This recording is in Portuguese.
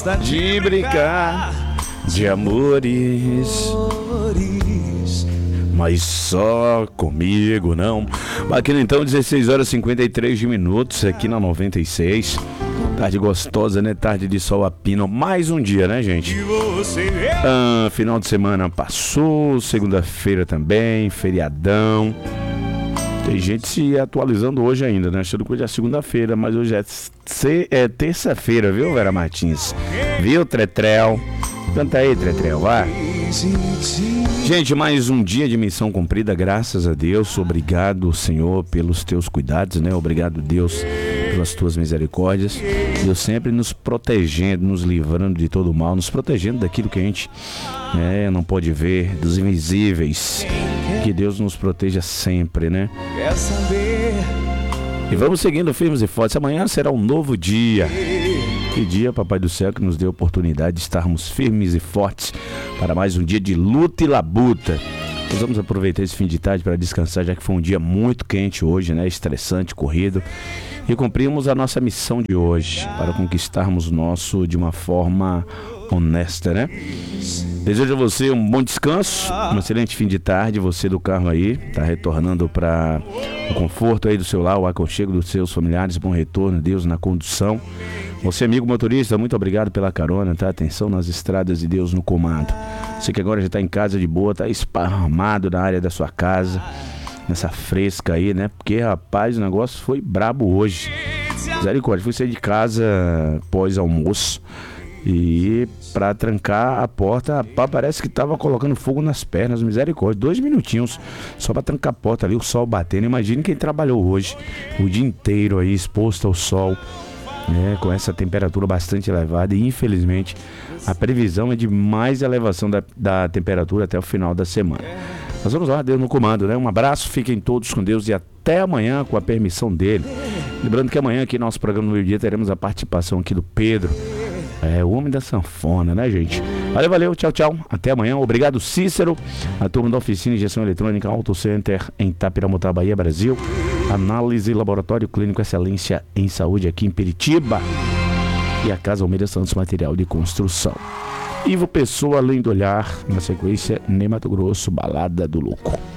de brincar de amores, mas só comigo não. Bacana, então, 16 horas e 53 minutos aqui na 96. Tarde gostosa, né? Tarde de sol a pino. Mais um dia, né, gente? Final de semana passou, segunda-feira também, feriadão. Tem gente se atualizando hoje ainda, né? Achando que hoje é segunda-feira, mas hoje é terça-feira, viu, Vera Martins? Viu, Tretrel? Canta aí, Tretrel, vai. Gente, mais um dia de missão cumprida, graças a Deus. Obrigado, Senhor, pelos teus cuidados, né? Obrigado, Deus, pelas tuas misericórdias. Deus sempre nos protegendo, nos livrando de todo mal, nos protegendo daquilo que a gente não pode ver, dos invisíveis. Que Deus nos proteja sempre, né? E vamos seguindo firmes e fortes. Amanhã será um novo dia. Que dia, Papai do Céu, que nos deu a oportunidade de estarmos firmes e fortes para mais um dia de luta e labuta. Nós vamos aproveitar esse fim de tarde para descansar, já que foi um dia muito quente hoje, né? Estressante, corrido. E cumprimos a nossa missão de hoje, para conquistarmos o nosso de uma forma honesta, né? Desejo a você um bom descanso, um excelente fim de tarde. Você do carro aí, tá retornando para o conforto aí do seu lar, o aconchego dos seus familiares. Bom retorno, Deus na condução. Você, amigo motorista, muito obrigado pela carona, tá? Atenção nas estradas e Deus no comando. Você que agora já tá em casa de boa, tá esparramado na área da sua casa, nessa fresca aí, né? Porque, rapaz, o negócio foi brabo hoje. Misericórdia, fui sair de casa pós-almoço e pra trancar a porta, rapaz, parece que tava colocando fogo nas pernas, misericórdia. 2 minutinhos só pra trancar a porta ali, o sol batendo. Imagine quem trabalhou hoje o dia inteiro aí exposto ao sol, com essa temperatura bastante elevada, e infelizmente a previsão é de mais elevação da temperatura até o final da semana. Nós vamos lá, Deus no comando, né? Um abraço, fiquem todos com Deus e até amanhã com a permissão dele. Lembrando que amanhã aqui no nosso programa no meio-dia teremos a participação aqui do Pedro, o homem da sanfona, né, gente? Valeu, tchau, até amanhã. Obrigado, Cícero, a turma da oficina de gestão eletrônica Auto Center em Tapiramutá, Bahia, Brasil. Análise Laboratório Clínico Excelência em Saúde aqui em Peritiba. E a Casa Almeida Santos Material de Construção. Ivo Pessoa, Além do Olhar, na sequência, Ney Mato Grosso, Balada do Louco.